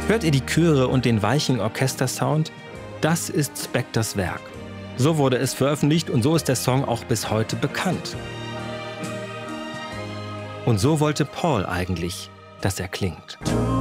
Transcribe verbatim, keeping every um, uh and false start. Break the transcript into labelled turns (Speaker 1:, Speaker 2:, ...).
Speaker 1: Hört ihr die Chöre und den weichen Orchestersound? Das ist Spectors Werk. So wurde es veröffentlicht und so ist der Song auch bis heute bekannt. Und so wollte Paul eigentlich, dass er klingt.